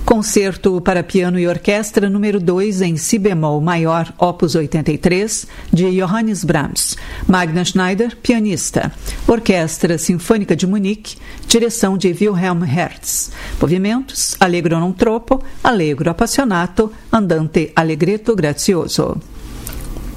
Concerto para piano e orquestra número 2 em si bemol maior, opus 83, de Johannes Brahms. Magda Schneider, pianista. Orquestra Sinfônica de Munique, direção de Wilhelm Hertz. Movimentos: allegro non troppo, allegro appassionato, andante allegretto grazioso.